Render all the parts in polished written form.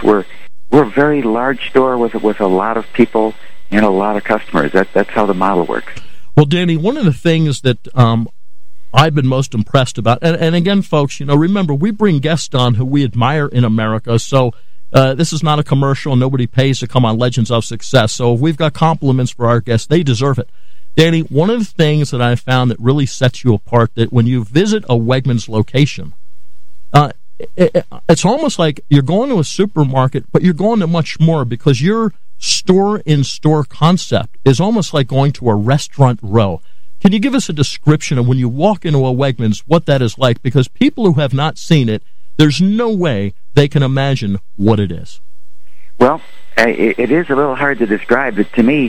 We're a very large store with a lot of people and a lot of customers. That's how the model works. Well, Danny, one of the things that I've been most impressed about, and again, folks, remember, we bring guests on who we admire in America, so this is not a commercial. Nobody pays to come on Legends of Success, so if we've got compliments for our guests, they deserve it. Danny, one of the things that I found that really sets you apart, that when you visit a Wegmans location, it's almost like you're going to a supermarket, but you're going to much more, because your store-in-store concept is almost like going to a restaurant row. Can you give us a description of when you walk into a Wegmans, what that is like? Because people who have not seen it, there's no way they can imagine what it is. Well, it is a little hard to describe, but to me,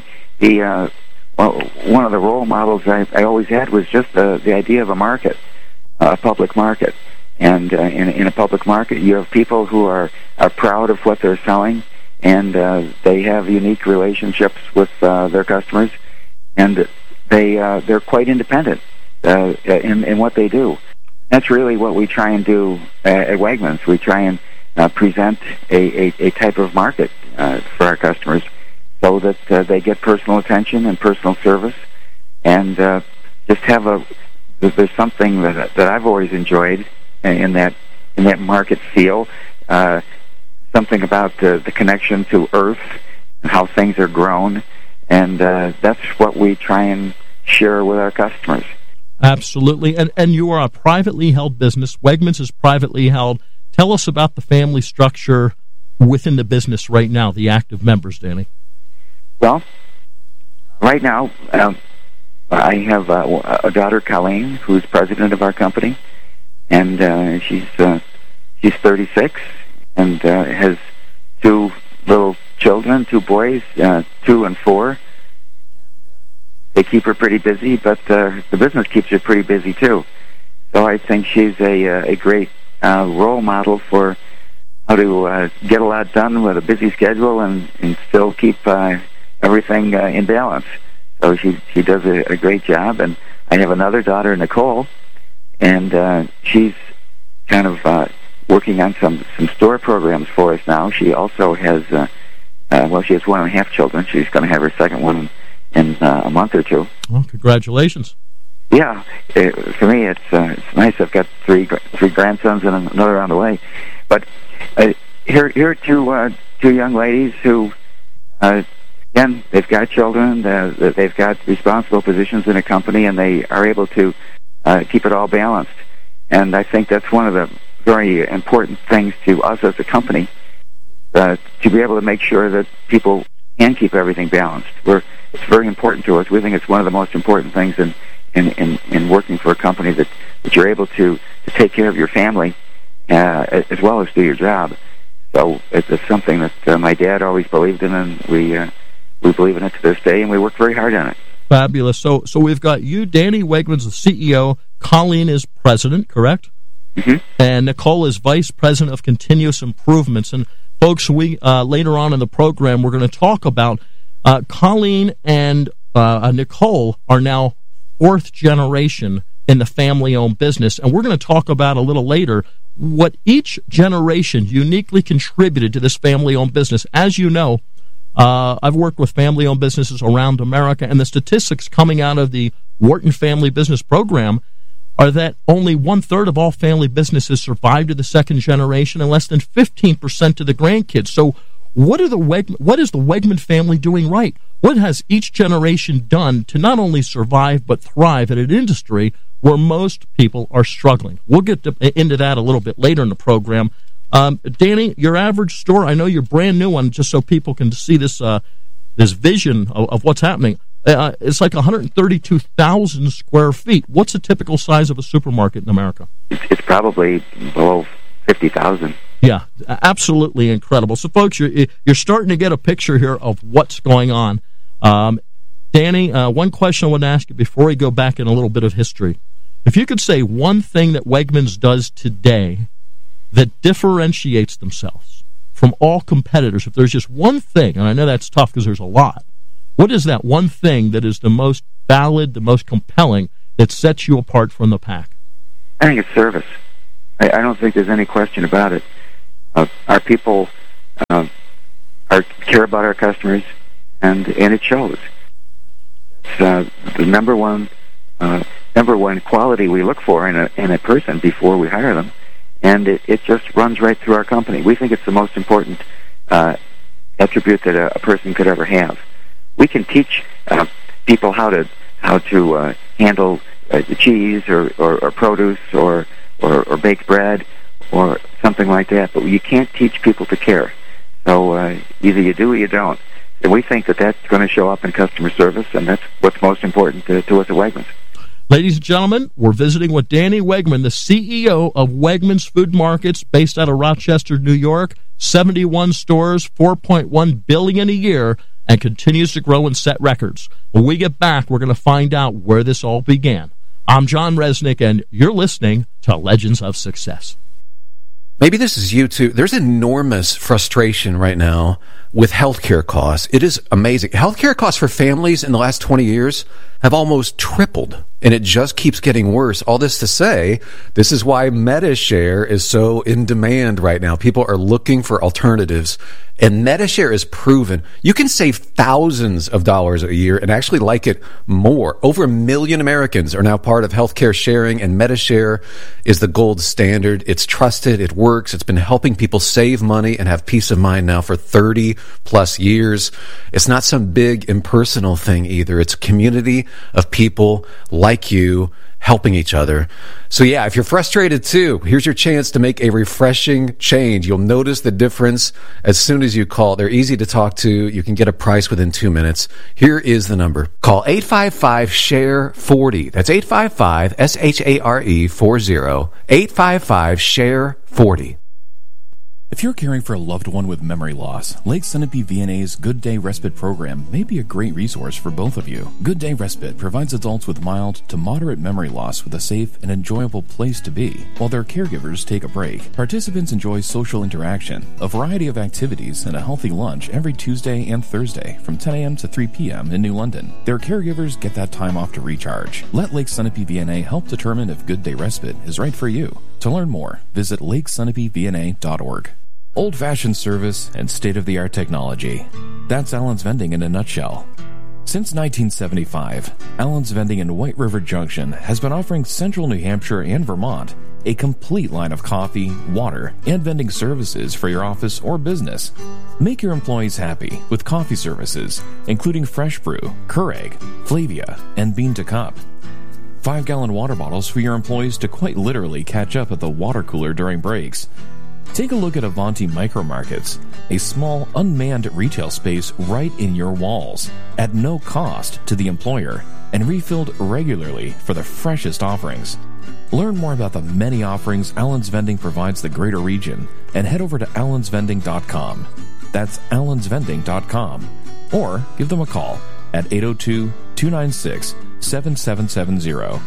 one of the role models I always had was just the idea of a market, a public market. And in a public market, you have people who are proud of what they're selling, and they have unique relationships with their customers, and they're quite independent in what they do. That's really what we try and do at Wegmans. We try and present a type of market for our customers, so that they get personal attention and personal service, and just have there's something that I've always enjoyed in that market feel, something about the connection to earth and how things are grown, and that's what we try and share with our customers. Absolutely, and you are a privately held business. Wegmans is privately held. Tell us about the family structure within the business right now, the active members, Danny. Well, right now, I have a daughter, Colleen, who's president of our company, and she's 36, and has two little children, two boys, 2 and 4. They keep her pretty busy, but the business keeps her pretty busy too. So I think she's a great role model for how to get a lot done with a busy schedule and still keep everything in balance. So she does a great job. And I have another daughter, Nicole, and she's kind of working on some store programs for us now. She also has, she has 1.5 children. She's going to have her second one in a month or two. Well, congratulations. Yeah, for me it's nice. I've got three grandsons and another on the way. But here are two young ladies who, again, they've got children, they've got responsible positions in a company, and they are able to keep it all balanced. And I think that's one of the very important things to us as a company, to be able to make sure that people can keep everything balanced. It's very important to us. We think it's one of the most important things in working for a company, that you're able to take care of your family as well as do your job. So it's something that my dad always believed in, and we believe in it to this day, and we work very hard on it. Fabulous. So we've got you, Danny Wegmans, the CEO. Colleen is president, correct? Mm-hmm. And Nicole is vice president of continuous improvements. And folks, we later on in the program, we're going to talk about Colleen and Nicole are now 4th generation in the family-owned business, and we're going to talk about a little later what each generation uniquely contributed to this family-owned business. As you know, I've worked with family-owned businesses around America, and the statistics coming out of the Wharton Family Business Program are that only 1/3 of all family businesses survive to the 2nd generation, and less than 15% to the grandkids. So what is the Wegman family doing right? What has each generation done to not only survive but thrive in an industry where most people are struggling? We'll get into that a little bit later in the program. Danny, your average store, I know you're brand new one, just so people can see this vision of what's happening. It's like 132,000 square feet. What's the typical size of a supermarket in America? It's probably below 50,000. Yeah, absolutely incredible. So, folks, you're starting to get a picture here of what's going on. Danny, one question I want to ask you before we go back in a little bit of history. If you could say one thing that Wegmans does today that differentiates themselves from all competitors, if there's just one thing, and I know that's tough because there's a lot, what is that one thing that is the most valid, the most compelling, that sets you apart from the pack? I think it's service. I don't think there's any question about it. Our people care about our customers, and it shows. It's the number one quality we look for in a person before we hire them, and it just runs right through our company. We think it's the most important attribute that a person could ever have. We can teach people how to handle the cheese or produce or baked bread or something like that, but you can't teach people to care. So either you do or you don't. And we think that that's going to show up in customer service, and that's what's most important to us at Wegmans. Ladies and gentlemen, we're visiting with Danny Wegman, the CEO of Wegmans Food Markets, based out of Rochester, New York. 71 stores, $4.1 billion a year, and continues to grow and set records. When we get back, we're going to find out where this all began. I'm John Resnick, and you're listening to Legends of Success. Maybe this is you too. There's enormous frustration right now with healthcare costs. It is amazing. Healthcare costs for families in the last 20 years have almost tripled, and it just keeps getting worse. All this to say, this is why MediShare is so in demand right now. People are looking for alternatives, and MediShare is proven. You can save thousands of dollars a year and actually like it more. Over 1 million Americans are now part of healthcare sharing, and MediShare is the gold standard. It's trusted. It works. It's been helping people save money and have peace of mind now for 30 plus years. It's not some big impersonal thing either. It's a community of people like you helping each other. So yeah, if you're frustrated too, here's your chance to make a refreshing change. You'll notice the difference as soon as you call. They're easy to talk to. You can get a price within 2 minutes. Here is the number. Call 855-SHARE-40. That's 855-SHARE-40. 855-SHARE-40. If you're caring for a loved one with memory loss, Lake Sunapee VNA's Good Day Respite program may be a great resource for both of you. Good Day Respite provides adults with mild to moderate memory loss with a safe and enjoyable place to be, while their caregivers take a break. Participants enjoy social interaction, a variety of activities, and a healthy lunch every Tuesday and Thursday from 10 a.m. to 3 p.m. in New London. Their caregivers get that time off to recharge. Let Lake Sunapee VNA help determine if Good Day Respite is right for you. To learn more, visit lakesunapeevna.org. Old-fashioned service and state-of-the-art technology. That's Allen's Vending in a nutshell. Since 1975, Allen's Vending in White River Junction has been offering Central New Hampshire and Vermont a complete line of coffee, water, and vending services for your office or business. Make your employees happy with coffee services, including Fresh Brew, Keurig, Flavia, and Bean to Cup. 5-gallon water bottles for your employees to quite literally catch up at the water cooler during breaks. Take a look at Avanti Micro Markets, a small unmanned retail space right in your walls, at no cost to the employer, and refilled regularly for the freshest offerings. Learn more about the many offerings Allen's Vending provides the greater region and head over to allensvending.com. That's allensvending.com. Or give them a call at 802-296-7770.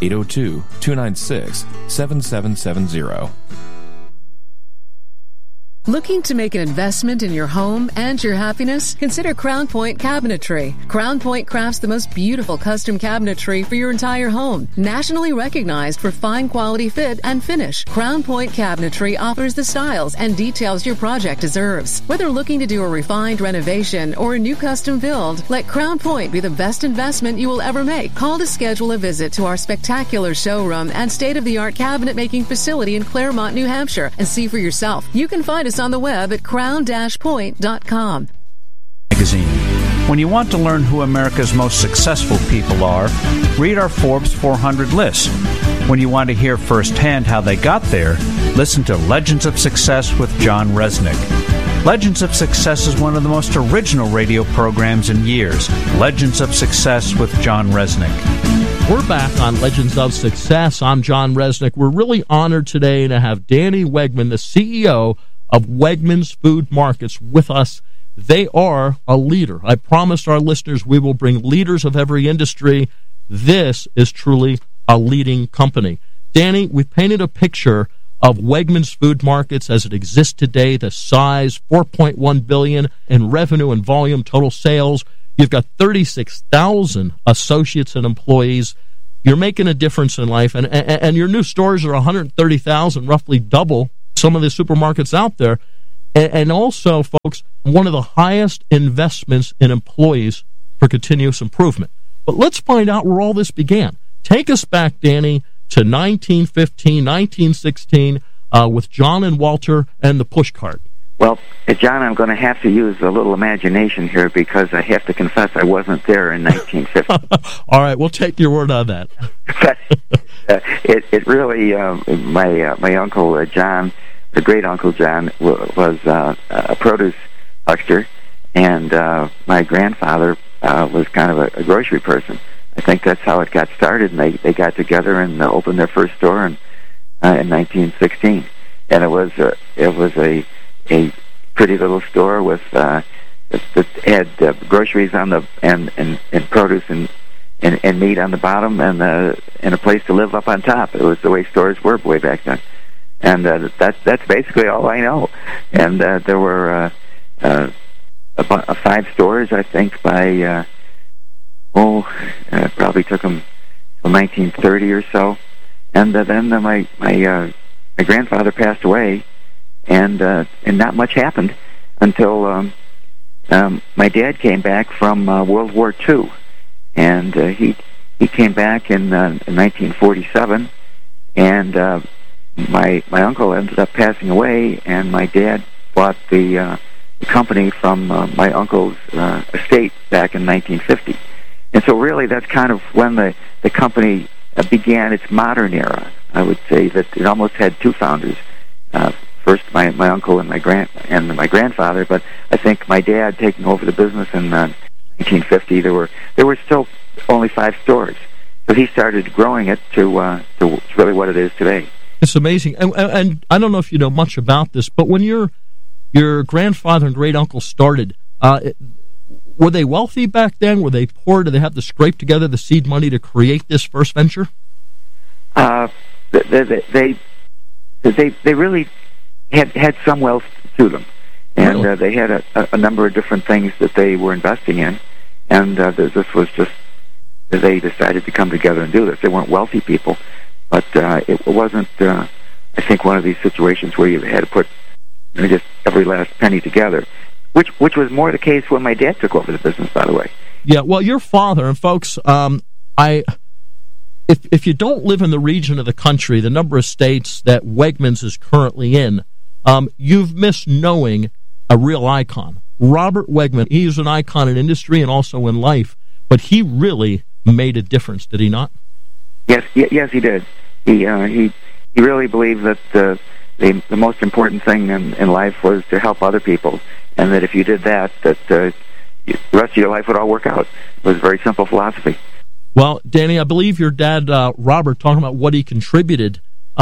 802-296-7770. Looking to make an investment in your home and your happiness? Consider Crown Point Cabinetry. Crown Point crafts the most beautiful custom cabinetry for your entire home. Nationally recognized for fine quality fit and finish, Crown Point Cabinetry offers the styles and details your project deserves. Whether looking to do a refined renovation or a new custom build, let Crown Point be the best investment you will ever make. Call to schedule a visit to our spectacular showroom and state-of-the-art cabinet making facility in Claremont, New Hampshire, and see for yourself. You can find us on the web at crown-point.com. Magazine. When you want to learn who America's most successful people are, read our Forbes 400 list. When you want to hear firsthand how they got there, listen to Legends of Success with John Resnick. Legends of Success is one of the most original radio programs in years. Legends of Success with John Resnick. We're back on Legends of Success. I'm John Resnick. We're really honored today to have Danny Wegman, the CEO of Wegmans Food Markets, with us. They are a leader. I promised our listeners we will bring leaders of every industry. This is truly a leading company. Danny, we've painted a picture of Wegmans Food Markets as it exists today, the size, $4.1 billion in revenue and volume, total sales. You've got 36,000 associates and employees. You're making a difference in life, and your new stores are 130,000, roughly double some of the supermarkets out there. and also, folks, one of the highest investments in employees for continuous improvement. But let's find out where all this began. Take us back, Danny, to 1915, 1916, with John and Walter and the push cart. Well, John, I'm going to have to use a little imagination here because I have to confess I wasn't there in 1950. All right, we'll take your word on that. But it really, my uncle John, the great Uncle John, was a produce huckster, and my grandfather was kind of a grocery person. I think that's how it got started, and they got together and opened their first store in 1916, and it was a pretty little store with that had groceries on the and produce and meat on the bottom, and a place to live up on top. It was the way stores were way back then, and that's basically all I know. And there were about 5 stores, I think, by it probably took them till 1930 or so, and then my grandfather passed away. And not much happened until my dad came back from World War II, and he came back in 1947, and my uncle ended up passing away, and my dad bought the company from my uncle's estate back in 1950, and so really that's kind of when the company began its modern era. I would say that it almost had 2 founders. First, my uncle and my grandfather, but I think my dad taking over the business in 1950. There were still only 5 stores, so he started growing it to really what it is today. It's amazing, and I don't know if you know much about this, but when your grandfather and great uncle started, were they wealthy back then? Were they poor? Did they have to scrape together the seed money to create this first venture? They really had some wealth to them, and really? They had a number of different things that they were investing in, and this was just they decided to come together and do this. They weren't wealthy people, but it wasn't, I think, one of these situations where you had to put just every last penny together, which was more the case when my dad took over the business, by the way. Yeah, well, your father, and folks, if you don't live in the region of the country, the number of states that Wegmans is currently in, you've missed knowing a real icon. Robert Wegman, he was an icon in industry and also in life, but he really made a difference, did he not? Yes, he did. He really believed that the most important thing in life was to help other people, and that if you did that, the rest of your life would all work out. It was a very simple philosophy. Well, Danny, I believe your dad, Robert, talking about what he contributed,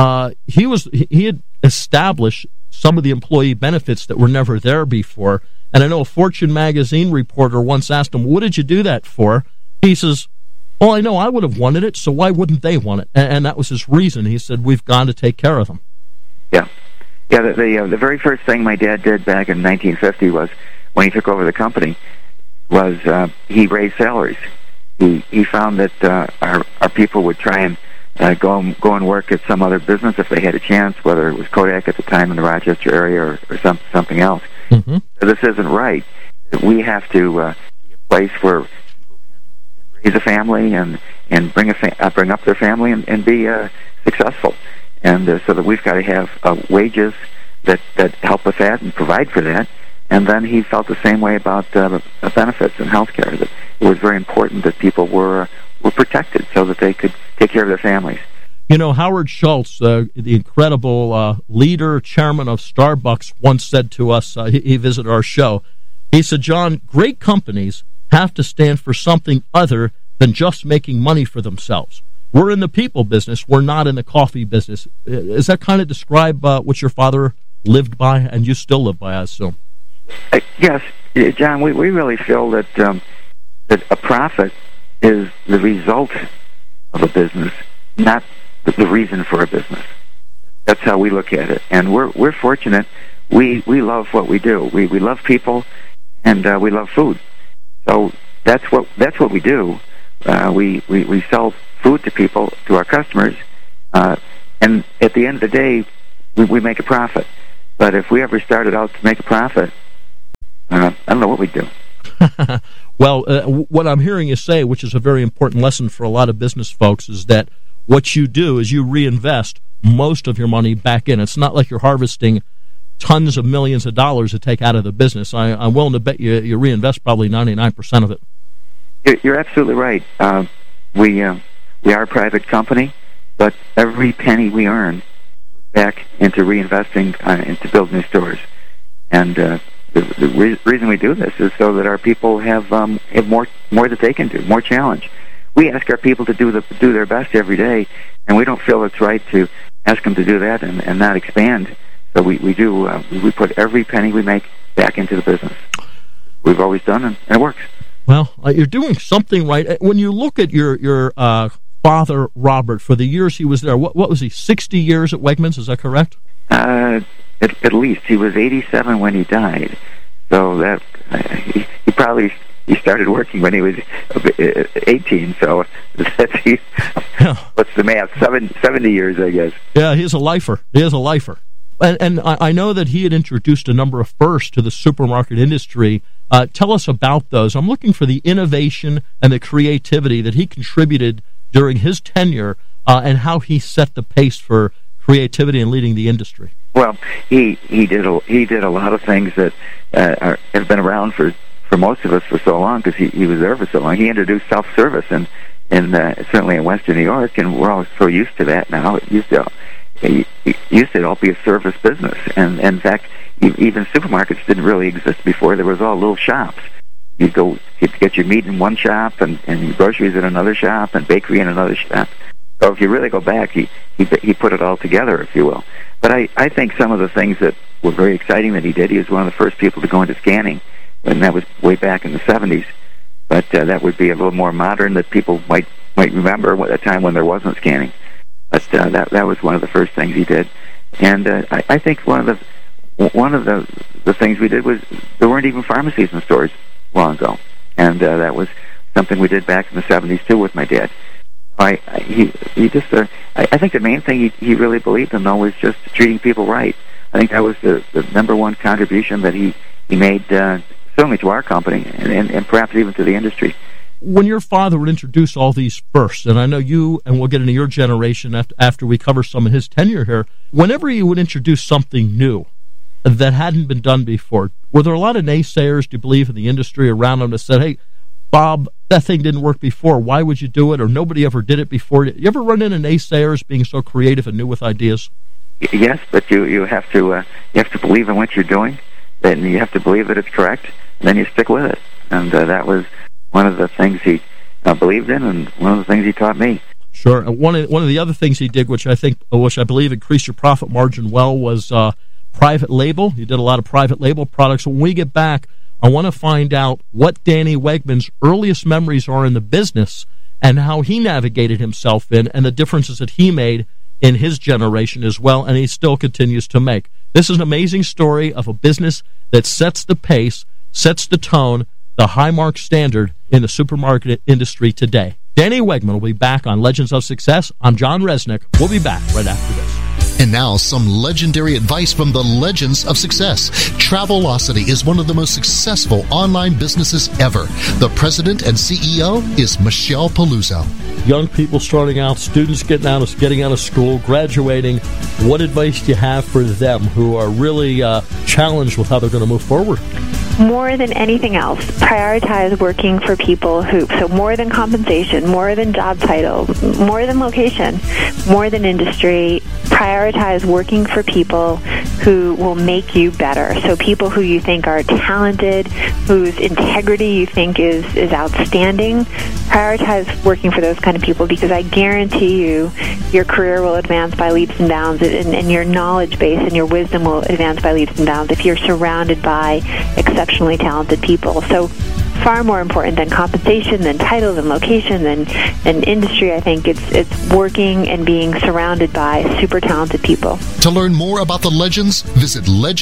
he had established some of the employee benefits that were never there before. And I know a Fortune magazine reporter once asked him, "What did you do that for?" He says, "Well, I know I would have wanted it, so why wouldn't they want it?" And that was his reason. He said, "We've got to take care of them." Yeah. The very first thing my dad did back in 1950 was, when he took over the company, was he raised salaries. He found that our people would try and go and work at some other business if they had a chance, whether it was Kodak at the time in the Rochester area or something else. Mm-hmm. So this isn't right. We have to be a place where people can raise a family and bring up their family and be successful. And so that we've got to have wages that help with that and provide for that. And then he felt the same way about benefits and health care, that it was very important that people were protected so that they could take care of their families. You know, Howard Schultz, the incredible leader, chairman of Starbucks, once said to us, he visited our show, he said, "John, great companies have to stand for something other than just making money for themselves. We're in the people business. We're not in the coffee business." Does that kind of describe what your father lived by and you still live by, I assume? Yes, John, we really feel that that a profit is the result of a business, not the reason for a business. That's how we look at it, and we're fortunate. We love what we do. We love people, and we love food. So that's what we do. We sell food to people, to our customers, and at the end of the day, we make a profit. But if we ever started out to make a profit, I don't know what we'd do. Well, what I'm hearing you say, which is a very important lesson for a lot of business folks, is that what you do is you reinvest most of your money back in. It's not like you're harvesting tons of millions of dollars to take out of the business. I'm willing to bet you reinvest probably 99% of it. You're absolutely right. We are a private company, but every penny we earn back into reinvesting into building new stores. And the reason we do this is so that our people have more that they can do, more challenge. We ask our people to do their best every day, and we don't feel it's right to ask them to do that and not expand. So we put every penny we make back into the business. We've always done, and it works. Well, you're doing something right. When you look at your father, Robert, for the years he was there, what was he, 60 years at Wegmans, is that correct? At least. He was 87 when he died. So that he started working when he was 18, so what's the math? 70 years, I guess. Yeah, he's a lifer. He is a lifer. And I know that he had introduced a number of firsts to the supermarket industry. Tell us about those. I'm looking for the innovation and the creativity that he contributed during his tenure and how he set the pace for creativity and leading the industry. Well, he did a lot of things that have been around for most of us for so long because he was there for so long. He introduced self-service and certainly in Western New York, and we're all so used to that now. It used to all be a service business, and in fact, even supermarkets didn't really exist before. There was all little shops. You'd get your meat in one shop, and your groceries in another shop, and bakery in another shop. So if you really go back, he put it all together, if you will. But I think some of the things that were very exciting that he did, he was one of the first people to go into scanning, and that was way back in the 70s. But that would be a little more modern that people might remember at a time when there wasn't scanning. But that was one of the first things he did. And I think one of the things we did was there weren't even pharmacies in stores long ago, and that was something we did back in the 70s too with my dad. I think the main thing he really believed in, though, was just treating people right. I think that was the number one contribution that he made, certainly to our company and perhaps even to the industry. When your father would introduce all these firsts, and I know you, and we'll get into your generation after we cover some of his tenure here, whenever he would introduce something new that hadn't been done before, were there a lot of naysayers, do you believe, in the industry around him that said, hey, Bob, that thing didn't work before, why would you do it, or nobody ever did it before? You ever run into naysayers being so creative and new with ideas? Yes, but you have to believe in what you're doing, and you have to believe that it's correct, and then you stick with it. And that was one of the things he believed in, and one of the things he taught me. Sure. One of the other things he did, which I believe increased your profit margin well, was private label. You did a lot of private label products. When we get back, I want to find out what Danny Wegman's earliest memories are in the business and how he navigated himself in, and the differences that he made in his generation as well, and he still continues to make. This is an amazing story of a business that sets the pace, sets the tone, the high mark standard in the supermarket industry today. Danny Wegman will be back on Legends of Success. I'm John Resnick. We'll be back right after this. And now, some legendary advice from the Legends of Success. Travelocity is one of the most successful online businesses ever. The president and CEO is Michelle Peluso. Young people starting out, students getting out of school, graduating. What advice do you have for them who are really challenged with how they're going to move forward? More than anything else, prioritize working for people so more than compensation, more than job title, more than location, more than industry, prioritize working for people who will make you better. So people who you think are talented, whose integrity you think is outstanding, prioritize working for those kind of people, because I guarantee you your career will advance by leaps and bounds, and your knowledge base and your wisdom will advance by leaps and bounds if you're surrounded by exceptionally talented people. So far more important than compensation, than title, than location, than industry, I think it's working and being surrounded by super talented people. To learn more about the Legends, visit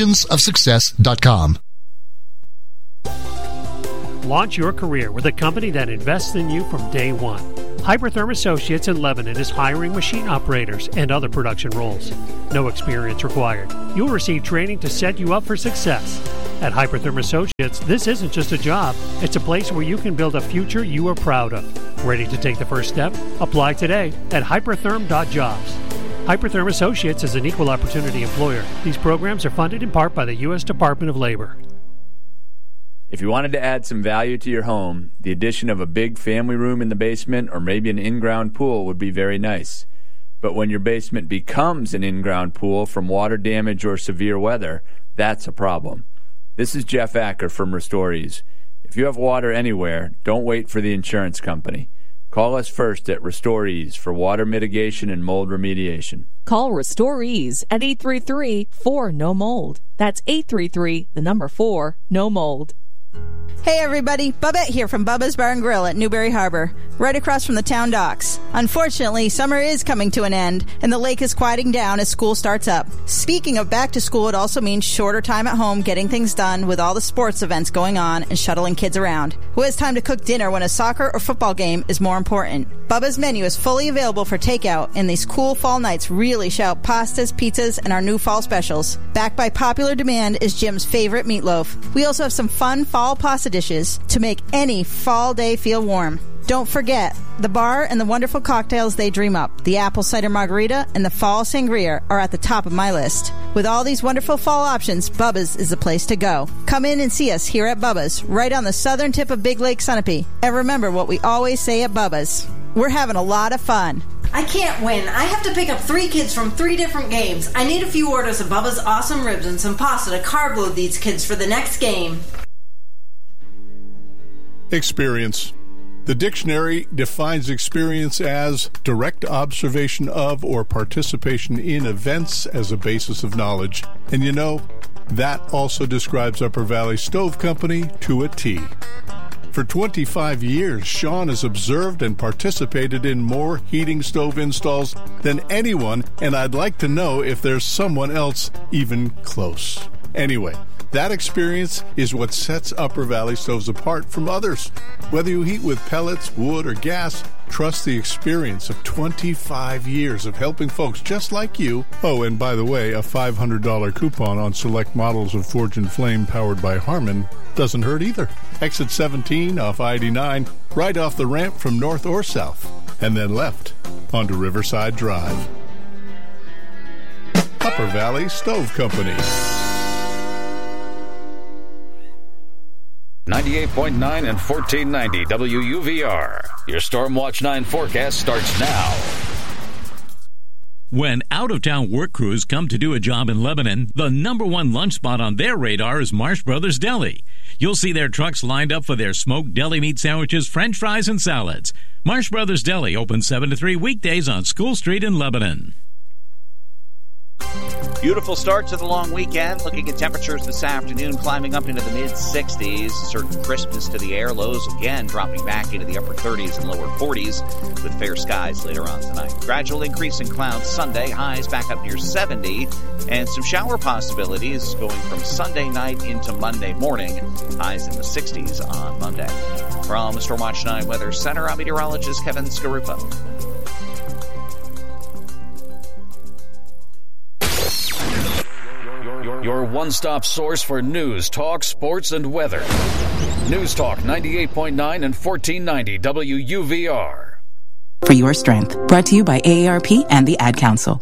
legendsofsuccess.com. Launch your career with a company that invests in you from day one. Hypertherm Associates in Lebanon is hiring machine operators and other production roles. No experience required. You'll receive training to set you up for success. At Hypertherm Associates, this isn't just a job. It's a place where you can build a future you are proud of. Ready to take the first step? Apply today at hypertherm.jobs. Hypertherm Associates is an equal opportunity employer. These programs are funded in part by the U.S. Department of Labor. If you wanted to add some value to your home, the addition of a big family room in the basement or maybe an in-ground pool would be very nice. But when your basement becomes an in-ground pool from water damage or severe weather, that's a problem. This is Jeff Acker from Restorees. If you have water anywhere, don't wait for the insurance company. Call us first at Restorees for water mitigation and mold remediation. Call Restorees at 833-4-NO-MOLD. That's 833-4-NO-MOLD. Hey everybody, Bubette here from Bubba's Bar and Grill at Newberry Harbor, right across from the town docks. Unfortunately, summer is coming to an end, and the lake is quieting down as school starts up. Speaking of back to school, it also means shorter time at home getting things done with all the sports events going on and shuttling kids around. Who has time to cook dinner when a soccer or football game is more important? Bubba's menu is fully available for takeout, and these cool fall nights really shout pastas, pizzas, and our new fall specials. Backed by popular demand is Jim's favorite meatloaf. We also have some fun fall pasta dishes to make any fall day feel warm. Don't forget, the bar and the wonderful cocktails they dream up. The apple cider margarita and the fall sangria are at the top of my list. With all these wonderful fall options, Bubba's is the place to go. Come in and see us here at Bubba's, right on the southern tip of Big Lake Sunapee. And remember what we always say at Bubba's. We're having a lot of fun. I can't win. I have to pick up 3 kids from 3 different games. I need a few orders of Bubba's awesome ribs and some pasta to carb load these kids for the next game. Experience. The dictionary defines experience as direct observation of or participation in events as a basis of knowledge. And you know, that also describes Upper Valley Stove Company to a T. For 25 years, Sean has observed and participated in more heating stove installs than anyone, and I'd like to know if there's someone else even close. Anyway, that experience is what sets Upper Valley Stoves apart from others. Whether you heat with pellets, wood, or gas, trust the experience of 25 years of helping folks just like you. Oh, and by the way, a $500 coupon on select models of Forge and Flame powered by Harman doesn't hurt either. Exit 17 off I-89, right off the ramp from north or south, and then left onto Riverside Drive. Upper Valley Stove Company. 98.9 and 1490 WUVR. Your Stormwatch 9 forecast starts now. When out-of-town work crews come to do a job in Lebanon, the #1 lunch spot on their radar is Marsh Brothers Deli. You'll see their trucks lined up for their smoked deli meat sandwiches, french fries, and salads. Marsh Brothers Deli open 7 to 3 weekdays on School Street in Lebanon. Beautiful start to the long weekend. Looking at temperatures this afternoon, climbing up into the mid-60s. Certain crispness to the air. Lows again dropping back into the upper 30s and lower 40s with fair skies later on tonight. Gradual increase in clouds Sunday. Highs back up near 70. And some shower possibilities going from Sunday night into Monday morning. Highs in the 60s on Monday. From the Stormwatch 9 Weather Center, I'm meteorologist Kevin Skarupa. Your one-stop source for news, talk, sports, and weather. News Talk 98.9 and 1490 WUVR. For your strength. Brought to you by AARP and the Ad Council.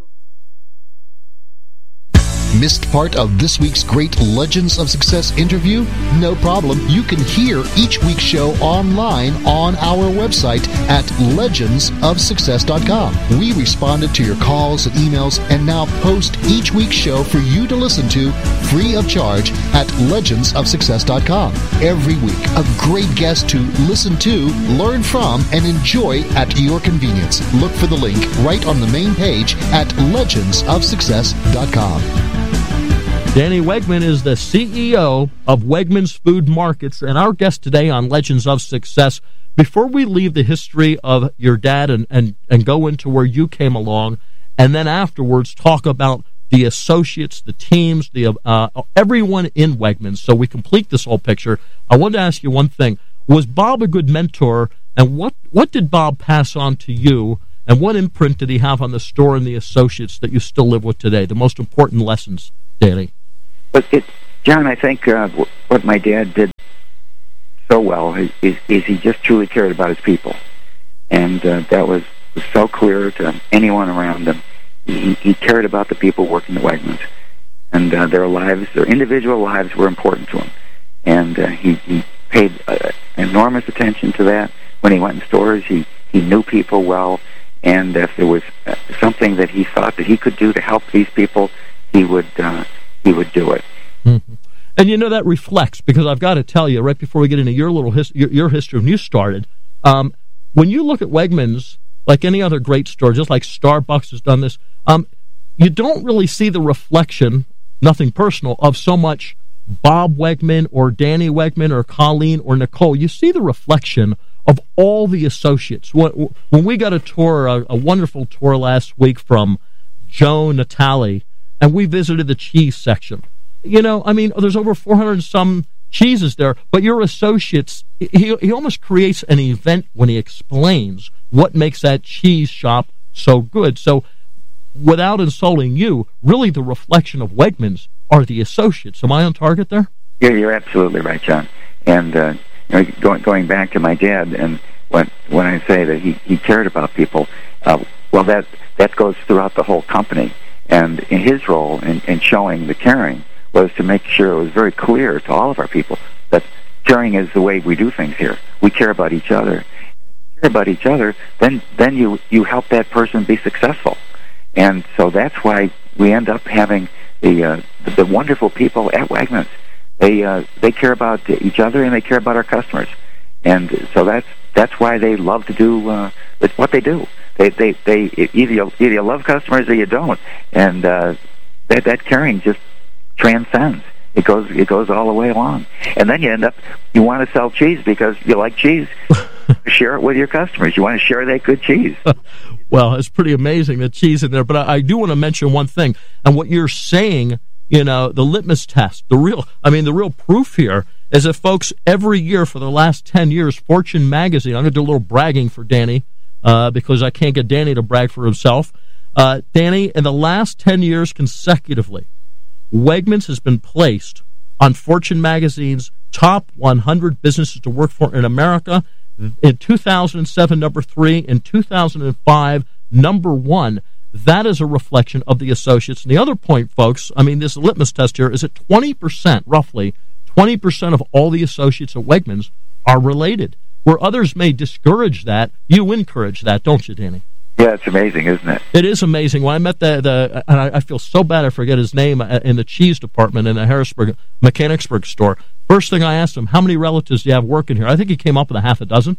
Missed part of this week's great Legends of Success interview? No problem. You can hear each week's show online on our website at legendsofsuccess.com. We responded to your calls and emails and now post each week's show for you to listen to free of charge at legendsofsuccess.com. Every week, a great guest to listen to, learn from, and enjoy at your convenience. Look for the link right on the main page at legendsofsuccess.com. Danny Wegman is the CEO of Wegmans Food Markets, and our guest today on Legends of Success. Before we leave the history of your dad and go into where you came along, and then afterwards talk about the associates, the teams, the everyone in Wegmans, so we complete this whole picture, I wanted to ask you one thing. Was Bob a good mentor And what did Bob pass on to you, and what imprint did he have on the store and the associates that you still live with today? The most important lessons, Danny. But John, I think what my dad did so well is he just truly cared about his people, and that was so clear to anyone around him. He cared about the people working at Wegmans, and their lives, their individual lives, were important to him, and he paid enormous attention to that. When he went in stores, he knew people well, and if there was something that he thought that he could do to help these people, he would do it. Mm-hmm. And you know, that reflects, because I've got to tell you, right before we get into your little your history when you started, when you look at Wegmans, like any other great store, just like Starbucks has done this, you don't really see the reflection, nothing personal, of so much Bob Wegman or Danny Wegman or Colleen or Nicole. You see the reflection of all the associates. When we got a tour, a wonderful tour last week from Joe Natale, and we visited the cheese section. You know, I mean, there's over 400 and some cheeses there, but your associates, he almost creates an event when he explains what makes that cheese shop so good. So, without insulting you, really the reflection of Wegmans are the associates. Am I on target there? Yeah, you're absolutely right, John. And going back to my dad, and when I say that he cared about people, well, that goes throughout the whole company. And in his role in showing the caring was to make sure it was very clear to all of our people that caring is the way we do things here. We care about each other. If you care about each other, then you help that person be successful. And so that's why we end up having the wonderful people at Wegmans. They care about each other, and they care about our customers. And so that's why they love to do what they do. They either you love customers or you don't, and that caring just transcends. It goes all the way along, and then you want to sell cheese because you like cheese. Share it with your customers. You want to share that good cheese. Well, it's pretty amazing, the cheese in there. But I do want to mention one thing, and what you're saying, you know, the litmus test, the real proof here is that, folks, every year for the last 10 years, Fortune magazine, I'm going to do a little bragging for Danny, because I can't get Danny to brag for himself. Danny, in the last 10 years consecutively, Wegmans has been placed on Fortune magazine's top 100 businesses to work for in America. In 2007, number 3. In 2005, number 1. That is a reflection of the associates. And the other point, folks, I mean, this litmus test here is that 20%, roughly, 20% of all the associates at Wegmans are related. Where others may discourage that, you encourage that, don't you, Danny? Yeah, it's amazing, isn't it? It is amazing. When I met and I feel so bad I forget his name, in the cheese department in the Mechanicsburg store, first thing I asked him, how many relatives do you have working here? I think he came up with a half a dozen.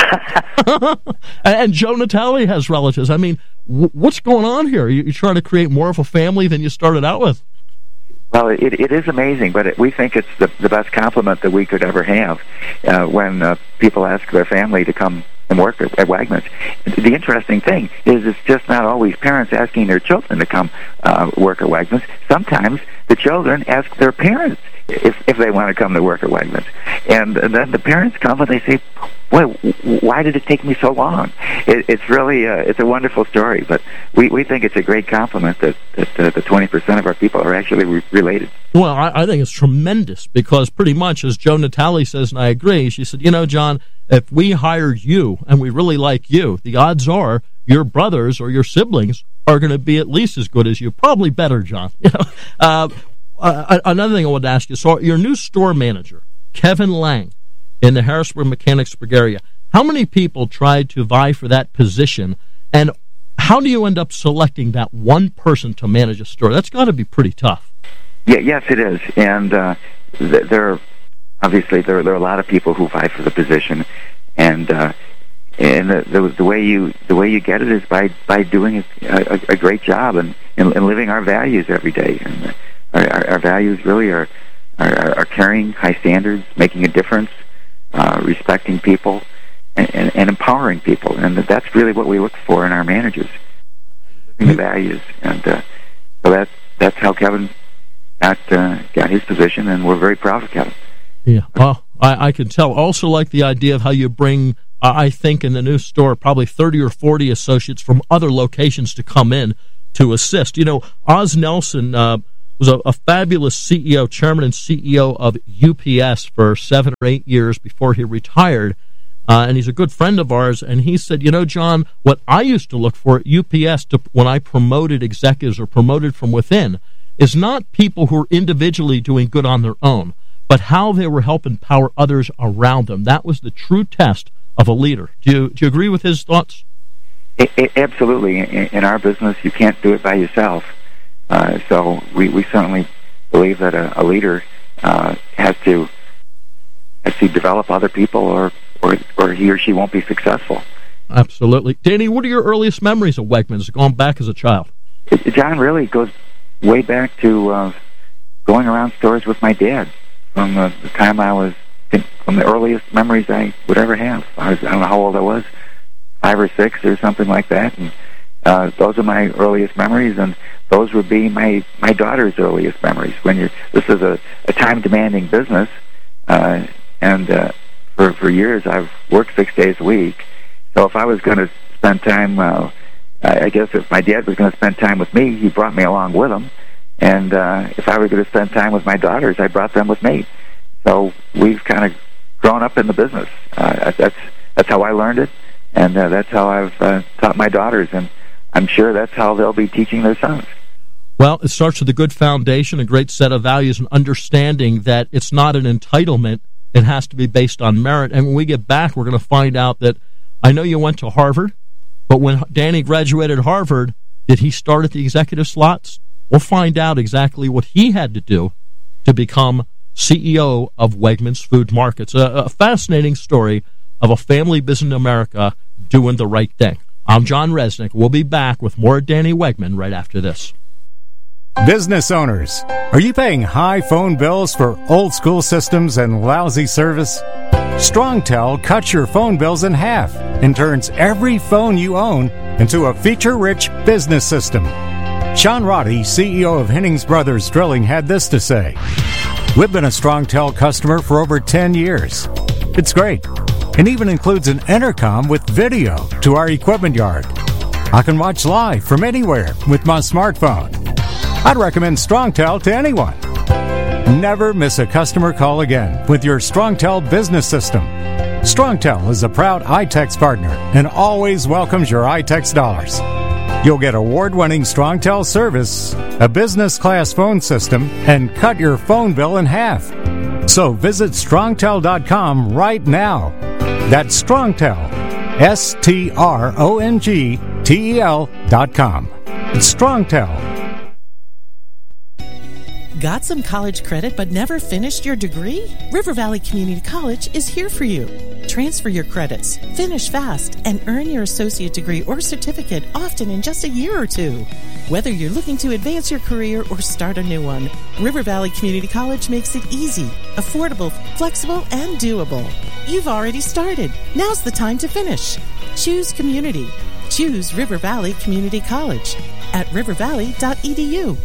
And Joe Natale has relatives. I mean, what's going on here? You're trying to create more of a family than you started out with. Well, it is amazing, but we think it's the best compliment that we could ever have when people ask their family to come and work at Wegmans. The interesting thing is it's just not always parents asking their children to come work at Wegmans. Sometimes the children ask their parents if they want to come to work at Wegmans. And then the parents come and they say, boy, why did it take me so long? It's really it's a wonderful story, but we think it's a great compliment that the 20% of our people are actually related. Well, I think it's tremendous, because pretty much, as Joe Natale says, and I agree, she said, you know, John, if we hired you and we really like you, the odds are your brothers or your siblings are going to be at least as good as you, probably better, John. You know, another thing I wanted to ask you, so your new store manager, Kevin Lang, in the Harrisburg Mechanicsburg area, how many people tried to vie for that position, and how do you end up selecting that one person to manage a store? That's got to be pretty tough. Yeah, yes, it is, and there are a lot of people who vie for the position, and the way you get it is by doing a great job and living our values every day. And our values really are caring, high standards, making a difference, respecting people, and empowering people, and that's really what we look for in our managers, living the values, and so that's how Kevin got his position, and we're very proud of Kevin. Yeah, well, I can tell. Also like the idea of how you bring I think, in the new store, probably 30 or 40 associates from other locations to come in to assist. Oz Nelson was a fabulous CEO, chairman and CEO of UPS for 7 or 8 years before he retired. And he's a good friend of ours, and he said, John, what I used to look for at UPS when I promoted executives or promoted from within is not people who are individually doing good on their own, but how they were helping empower others around them. That was the true test of a leader. Do you agree with his thoughts? Absolutely. In our business, you can't do it by yourself. So we certainly believe that a leader has to develop other people, or he or she won't be successful. Absolutely. Danny, what are your earliest memories of Wegmans, going back as a child? John, really goes way back to going around stores with my dad from the time I was, from the earliest memories I would ever have. I don't know how old I was, 5 or 6 or something like that. And those are my earliest memories, and those would be my daughter's earliest memories. This is a time-demanding business, and for years I've worked 6 days a week. So if I was going to spend time, I guess if my dad was going to spend time with me, he brought me along with him. And if I were going to spend time with my daughters, I brought them with me. So we've kind of grown up in the business. That's how I learned it, and that's how I've taught my daughters, and I'm sure that's how they'll be teaching their sons. Well, it starts with a good foundation, a great set of values, and understanding that it's not an entitlement. It has to be based on merit. And when we get back, we're going to find out that I know you went to Harvard, but when Danny graduated Harvard, did he start at the executive slots? We'll find out exactly what he had to do to become CEO of Wegmans Food Markets. A fascinating story of a family business in America doing the right thing. I'm John Resnick. We'll be back with more Danny Wegman right after this. Business owners, are you paying high phone bills for old school systems and lousy service? StrongTel cuts your phone bills in half and turns every phone you own into a feature-rich business system. Sean Roddy, CEO of Hennings Brothers Drilling, had this to say: "We've been a StrongTel customer for over 10 years. It's great, and even includes an intercom with video to our equipment yard. I can watch live from anywhere with my smartphone. I'd recommend StrongTel to anyone. Never miss a customer call again with your StrongTel business system. StrongTel is a proud iTex partner and always welcomes your iTex dollars. You'll get award-winning StrongTel service, a business-class phone system, and cut your phone bill in half. So visit StrongTel.com right now. That's StrongTel, StrongTel.com. It's StrongTel. Got some college credit but never finished your degree? River Valley Community College is here for you. Transfer your credits, finish fast, and earn your associate degree or certificate often in just a year or two. Whether you're looking to advance your career or start a new one, River Valley Community College makes it easy, affordable, flexible, and doable. You've already started. Now's the time to finish. Choose community. Choose River Valley Community College at rivervalley.edu.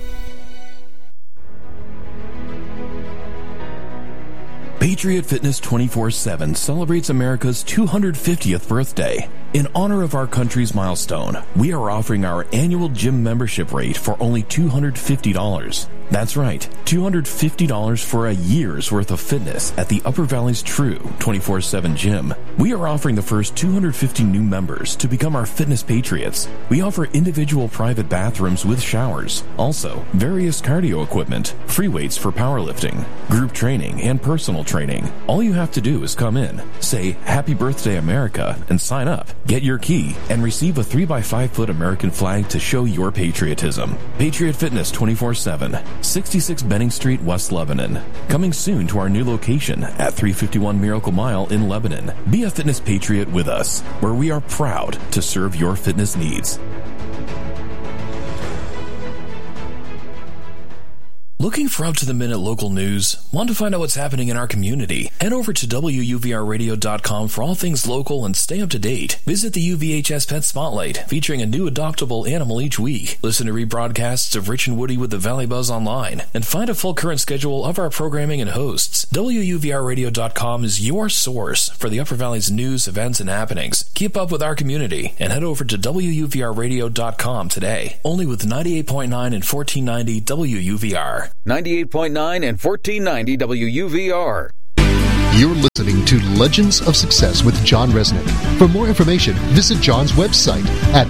Patriot Fitness 24/7 celebrates America's 250th birthday. In honor of our country's milestone, we are offering our annual gym membership rate for only $250. That's right, $250 for a year's worth of fitness at the Upper Valley's true 24/7 gym. We are offering the first 250 new members to become our fitness patriots. We offer individual private bathrooms with showers, also various cardio equipment, free weights for powerlifting, group training, and personal training. All you have to do is come in, say Happy Birthday America, and sign up. Get your key and receive a 3x5-foot American flag to show your patriotism. Patriot Fitness 24/7, 66 Benning Street, West Lebanon. Coming soon to our new location at 351 Miracle Mile in Lebanon. Be a fitness patriot with us, where we are proud to serve your fitness needs. Looking for up-to-the-minute local news? Want to find out what's happening in our community? Head over to WUVRradio.com for all things local and stay up to date. Visit the UVHS Pet Spotlight, featuring a new adoptable animal each week. Listen to rebroadcasts of Rich and Woody with the Valley Buzz online, and find a full current schedule of our programming and hosts. WUVRradio.com is your source for the Upper Valley's news, events, and happenings. Keep up with our community and head over to WUVRradio.com today. Only with 98.9 and 1490 WUVR. 98.9 and 1490 WUVR. You're listening to Legends of Success with John Resnick. For more information, visit John's website at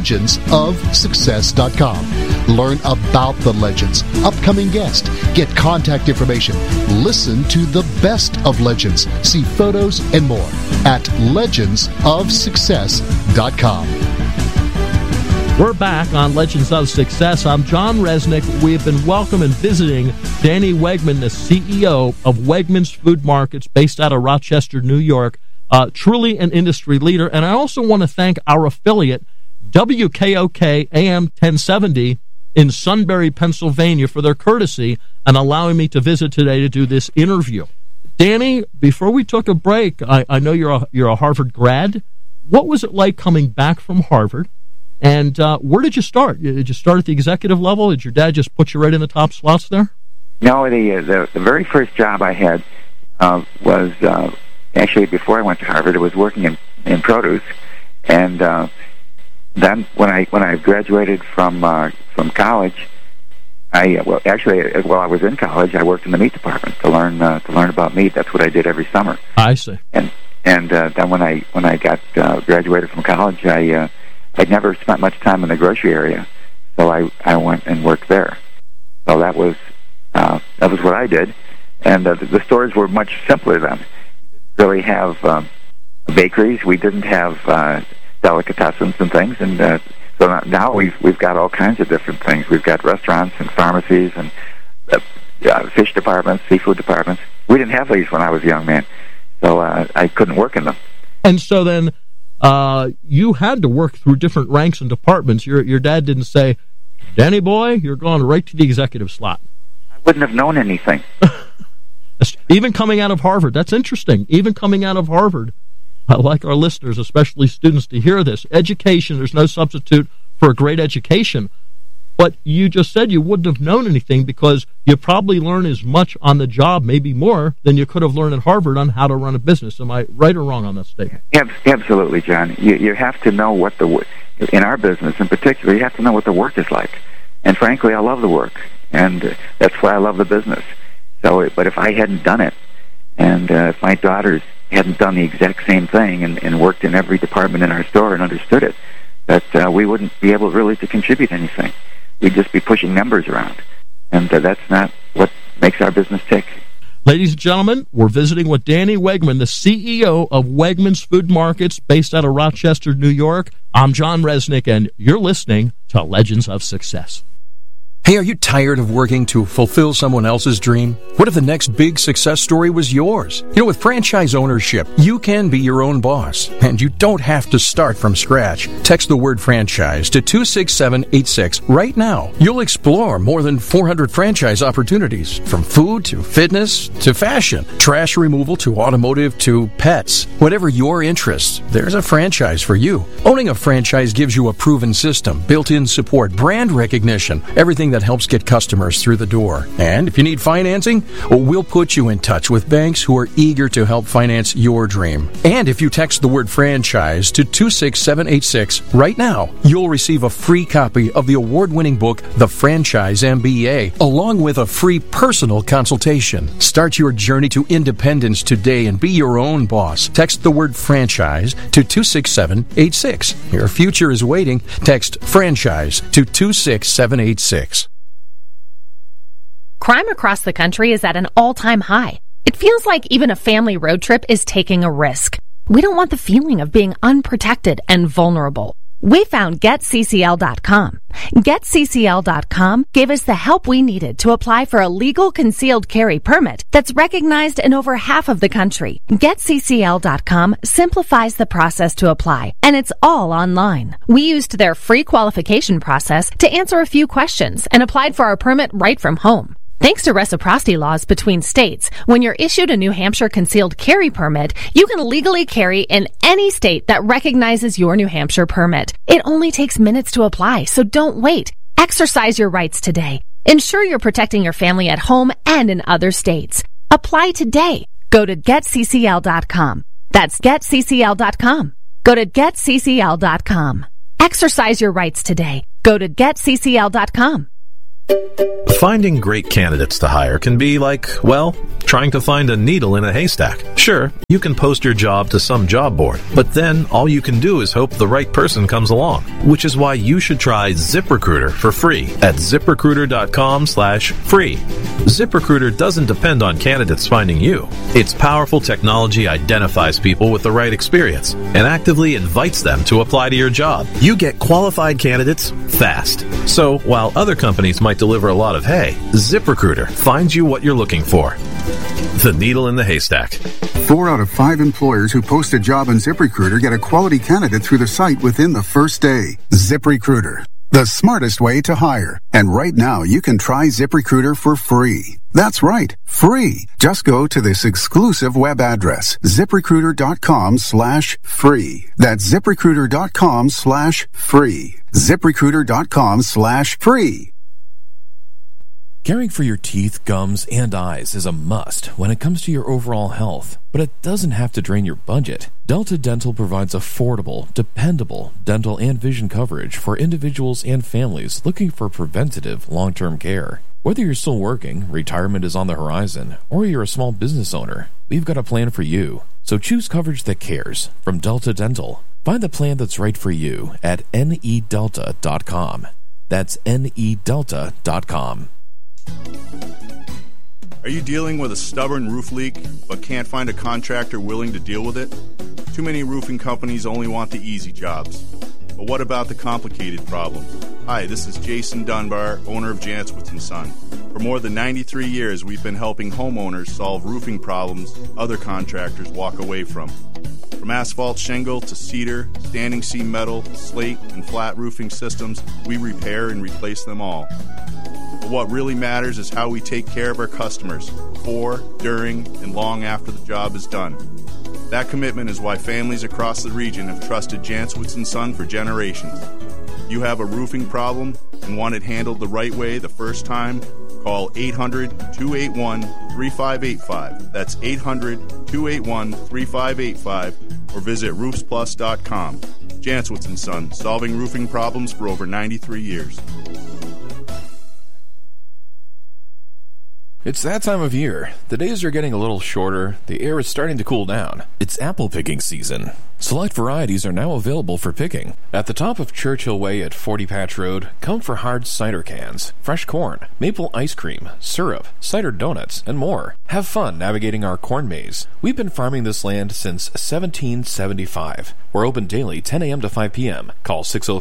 legendsofsuccess.com. Learn about the legends, upcoming guests, get contact information, listen to the best of legends, see photos and more at legendsofsuccess.com. We're back on Legends of Success. I'm John Resnick. We have been welcoming and visiting Danny Wegman, the CEO of Wegmans Food Markets, based out of Rochester, New York. Truly an industry leader. And I also want to thank our affiliate, WKOK AM 1070 in Sunbury, Pennsylvania, for their courtesy and allowing me to visit today to do this interview. Danny, before we took a break, I know you're a Harvard grad. What was it like coming back from Harvard? And where did you start? Did you start at the executive level? Did your dad just put you right in the top slots there? No, the very first job I had was actually before I went to Harvard. I was working in produce, and then when I graduated from college, while I was in college, I worked in the meat department to learn about meat. That's what I did every summer. I see. And then when I got graduated from college, I'd never spent much time in the grocery area, so I went and worked there. So that was what I did, and the stores were much simpler then. We didn't really have bakeries. We didn't have delicatessens and things, and so now we've got all kinds of different things. We've got restaurants and pharmacies and fish departments, seafood departments. We didn't have these when I was a young man, so I couldn't work in them. And so then you had to work through different ranks and departments. Your dad didn't say, Danny boy, you're going right to the executive slot. I wouldn't have known anything. Even coming out of Harvard. That's interesting. Even coming out of Harvard. I like our listeners, especially students, to hear this. Education, there's no substitute for a great education. But you just said you wouldn't have known anything because you probably learn as much on the job, maybe more, than you could have learned at Harvard on how to run a business. Am I right or wrong on that statement? Absolutely, John. You have to know what in our business in particular, you have to know what the work is like. And frankly, I love the work, and that's why I love the business. So, but if I hadn't done it, and if my daughters hadn't done the exact same thing and worked in every department in our store and understood it, that we wouldn't be able really to contribute anything. We'd just be pushing numbers around, and that's not what makes our business tick. Ladies and gentlemen, we're visiting with Danny Wegman, the CEO of Wegmans Food Markets, based out of Rochester, New York. I'm John Resnick, and you're listening to Legends of Success. Hey, are you tired of working to fulfill someone else's dream? What if the next big success story was yours? You know, with franchise ownership, you can be your own boss, and you don't have to start from scratch. Text the word franchise to 26786 right now. You'll explore more than 400 franchise opportunities, from food to fitness to fashion, trash removal to automotive to pets. Whatever your interests, there's a franchise for you. Owning a franchise gives you a proven system, built-in support, brand recognition, everything that helps get customers through the door. And if you need financing, we'll put you in touch with banks who are eager to help finance your dream. And if you text the word franchise to 26786 right now, you'll receive a free copy of the award-winning book, The Franchise MBA, along with a free personal consultation. Start your journey to independence today and be your own boss. Text the word franchise to 26786. Your future is waiting. Text franchise to 26786. Crime across the country is at an all-time high. It feels like even a family road trip is taking a risk. We don't want the feeling of being unprotected and vulnerable. We found GetCCL.com. GetCCL.com gave us the help we needed to apply for a legal concealed carry permit that's recognized in over half of the country. GetCCL.com simplifies the process to apply, and it's all online. We used their free qualification process to answer a few questions and applied for our permit right from home. Thanks to reciprocity laws between states, when you're issued a New Hampshire concealed carry permit, you can legally carry in any state that recognizes your New Hampshire permit. It only takes minutes to apply, so don't wait. Exercise your rights today. Ensure you're protecting your family at home and in other states. Apply today. Go to getccl.com. That's getccl.com. Go to getccl.com. Exercise your rights today. Go to getccl.com. Finding great candidates to hire can be like, well, trying to find a needle in a haystack. Sure, you can post your job to some job board, but then all you can do is hope the right person comes along, which is why you should try ZipRecruiter for free at ZipRecruiter.com/free. ZipRecruiter doesn't depend on candidates finding you. Its powerful technology identifies people with the right experience and actively invites them to apply to your job. You get qualified candidates fast. So while other companies might deliver a lot of hay, ZipRecruiter finds you what you're looking for. The needle in the haystack. 4 out of 5 employers who post a job on ZipRecruiter get a quality candidate through the site within the first day. ZipRecruiter, the smartest way to hire. And right now, you can try ZipRecruiter for free. That's right, free. Just go to this exclusive web address, ZipRecruiter.com/free. That's ZipRecruiter.com/free. ZipRecruiter.com/free. Caring for your teeth, gums, and eyes is a must when it comes to your overall health, but it doesn't have to drain your budget. Delta Dental provides affordable, dependable dental and vision coverage for individuals and families looking for preventative long-term care. Whether you're still working, retirement is on the horizon, or you're a small business owner, we've got a plan for you. So choose coverage that cares from Delta Dental. Find the plan that's right for you at nedelta.com. That's nedelta.com. Are you dealing with a stubborn roof leak but can't find a contractor willing to deal with it? Too many roofing companies only want the easy jobs. But what about the complicated problems? Hi, this is Jason Dunbar, owner of Jantzwitz & Son. For more than 93 years, we've been helping homeowners solve roofing problems other contractors walk away from. From asphalt shingle to cedar, standing seam metal, slate, and flat roofing systems, we repair and replace them all. But what really matters is how we take care of our customers before, during, and long after the job is done. That commitment is why families across the region have trusted Jantzwitz & Son for generations. You have a roofing problem and want it handled the right way the first time? Call 800-281-3585. That's 800-281-3585 or visit roofsplus.com. Jantzwitz & Son, solving roofing problems for over 93 years. It's that time of year. The days are getting a little shorter. The air is starting to cool down. It's apple picking season. Select varieties are now available for picking. At the top of Churchill Way at 40 Patch Road, come for hard cider cans, fresh corn, maple ice cream, syrup, cider donuts, and more. Have fun navigating our corn maze. We've been farming this land since 1775. We're open daily 10 a.m. to 5 p.m. Call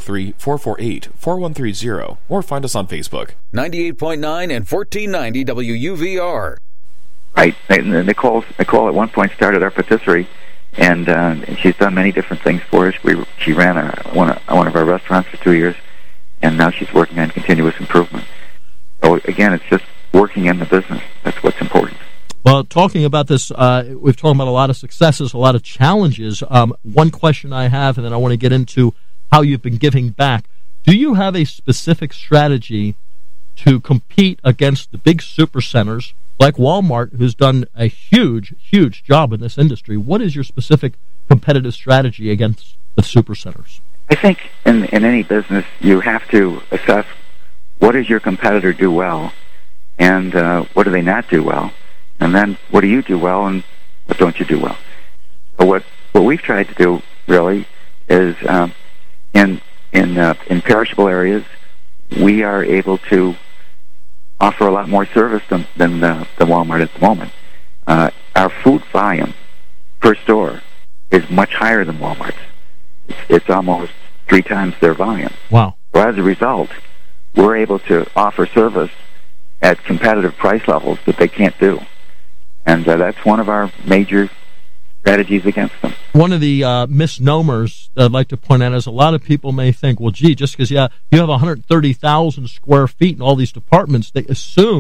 603-448-4130 or find us on Facebook. 98.9 and 1490 WUVR. Right. Nicole at one point started our patisserie, and she's done many different things for us. She ran one of our restaurants for 2 years, and now she's working on continuous improvement. So again, it's just working in the business. That's what's important. Well, talking about this, we've talked about a lot of successes, a lot of challenges. One question I have, and then I want to get into how you've been giving back. Do you have a specific strategy to compete against the big supercenters like Walmart, who's done a huge, huge job in this industry? What is your specific competitive strategy against the supercenters? I think in any business, you have to assess what does your competitor do well, and what do they not do well, and then what do you do well, and what don't you do well. So what we've tried to do really is in perishable areas, we are able to offer a lot more service than the Walmart at the moment. Our food volume per store is much higher than Walmart's. It's almost 3 times their volume. Wow. So as a result, we're able to offer service at competitive price levels that they can't do. And that's one of our major strategies against them. One of the misnomers that I'd like to point out is a lot of people may think, well, gee, just because you have 130,000 square feet in all these departments, they assume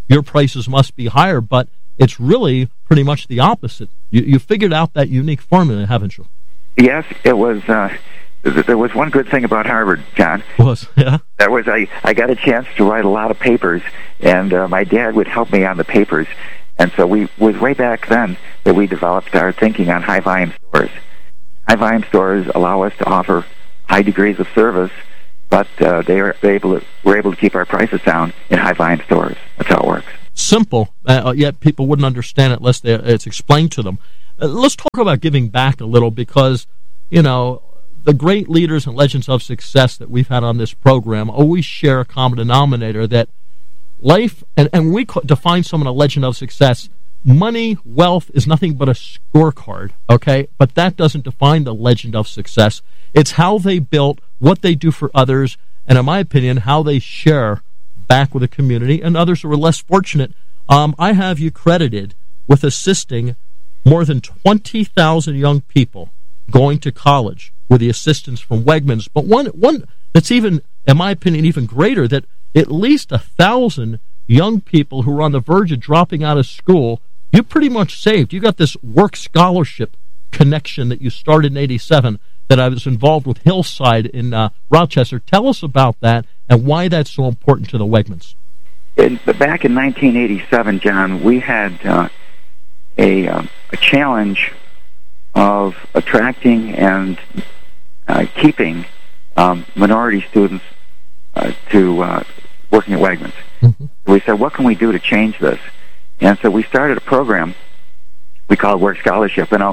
your prices must be higher, but it's really pretty much the opposite. You figured out that unique formula, haven't you? Yes, it was. There was one good thing about Harvard, John. Yeah? That was I got a chance to write a lot of papers, and my dad would help me on the papers. And so it was way back then that we developed our thinking on high-volume stores. High-volume stores allow us to offer high degrees of service, but we're able to keep our prices down in high-volume stores. That's how it works. Simple, yet people wouldn't understand it unless it's explained to them. Let's talk about giving back a little, because, the great leaders and legends of success that we've had on this program always share a common denominator, that life, and we define someone a legend of success, money, wealth is nothing but a scorecard, okay? But that doesn't define the legend of success. It's how they built, what they do for others, and in my opinion, how they share back with the community and others who are less fortunate. I have you credited with assisting more than 20,000 young people going to college with the assistance from Wegmans. But one that's even, in my opinion, even greater, that at least 1,000 young people who are on the verge of dropping out of school, you pretty much saved. You got this work scholarship connection that you started in 87 that I was involved with Hillside in Rochester. Tell us about that and why that's so important to the Wegmans. Back in 1987, John, we had a challenge of attracting and keeping minority students to working at Wegmans. Mm-hmm. We said, what can we do to change this? And so we started a program we called Work Scholarship. And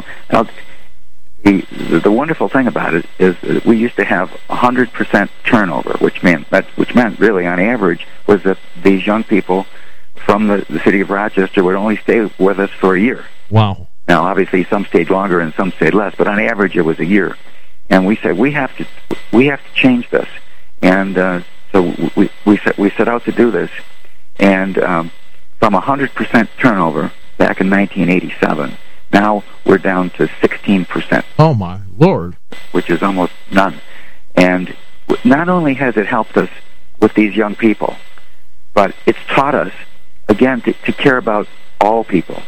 the wonderful thing about it is that we used to have 100% turnover, which meant really on average was that these young people from the city of Rochester would only stay with us for a year. Wow. Now, obviously, some stayed longer and some stayed less, but on average, it was a year. And we said we have to change this, and so we set out to do this. And from 100% turnover back in 1987, now we're down to 16%. Oh my Lord! Which is almost none. And not only has it helped us with these young people, but it's taught us again to care about all people,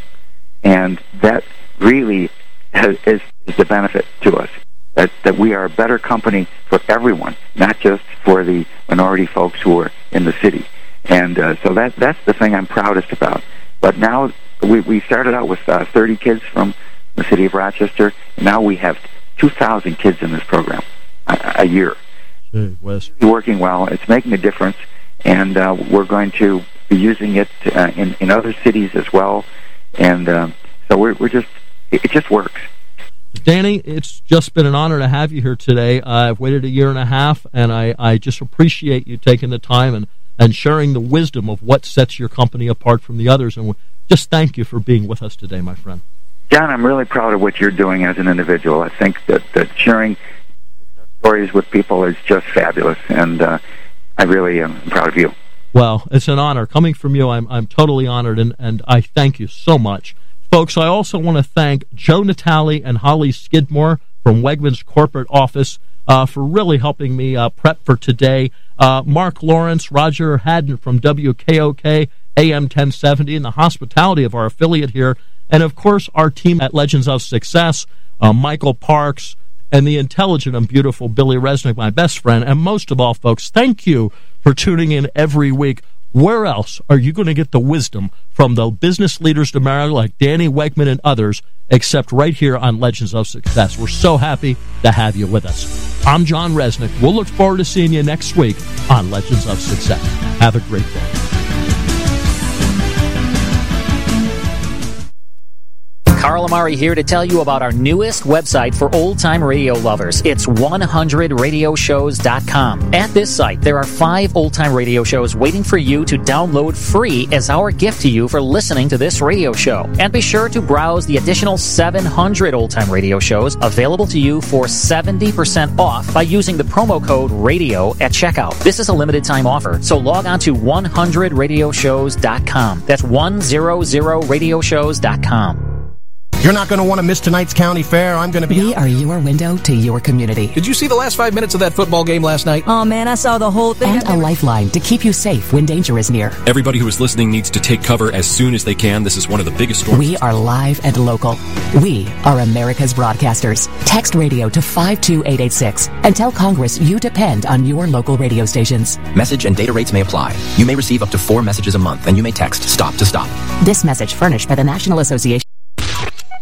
and that really is the benefit to us. That we are a better company for everyone, not just for the minority folks who are in the city. And so that's the thing I'm proudest about. But now we started out with 30 kids from the city of Rochester, and now we have 2,000 kids in this program a year. Hey, Wes. It's working well. It's making a difference, and we're going to be using it in other cities as well. And so it just works. Danny, it's just been an honor to have you here today. I've waited a year and a half, and I just appreciate you taking the time and sharing the wisdom of what sets your company apart from the others. And just thank you for being with us today, my friend. John, I'm really proud of what you're doing as an individual. I think that sharing stories with people is just fabulous, and I really am proud of you. Well, it's an honor. Coming from you, I'm totally honored, and I thank you so much. Folks, I also want to thank Joe Natale and Holly Skidmore from Wegmans Corporate Office for really helping me prep for today. Mark Lawrence, Roger Haddon from WKOK, AM 1070, and the hospitality of our affiliate here. And, of course, our team at Legends of Success, Michael Parks, and the intelligent and beautiful Billy Resnick, my best friend. And most of all, folks, thank you for tuning in every week. Where else are you going to get the wisdom from the business leaders to marry like Danny Wegman and others except right here on Legends of Success? We're so happy to have you with us. I'm John Resnick. We'll look forward to seeing you next week on Legends of Success. Have a great day. Carl Amari here to tell you about our newest website for old-time radio lovers. It's 100radioshows.com. At this site, there are 5 old-time radio shows waiting for you to download free as our gift to you for listening to this radio show. And be sure to browse the additional 700 old-time radio shows available to you for 70% off by using the promo code RADIO at checkout. This is a limited-time offer, so log on to 100radioshows.com. That's 100radioshows.com. You're not going to want to miss tonight's county fair. I'm going to be... We are your window to your community. Did you see the last 5 minutes of that football game last night? Oh, man, I saw the whole thing. And a lifeline to keep you safe when danger is near. Everybody who is listening needs to take cover as soon as they can. This is one of the biggest storms. We are live and local. We are America's broadcasters. Text radio to 52886 and tell Congress you depend on your local radio stations. Message and data rates may apply. You may receive up to 4 messages a month, and you may text STOP to stop. This message furnished by the National Association